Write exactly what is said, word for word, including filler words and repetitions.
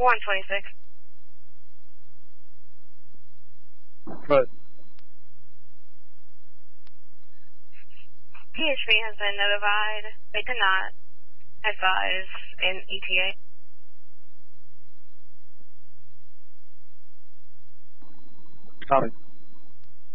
one twenty-six. But P H V has been notified. They did not advise in E T A. Copy.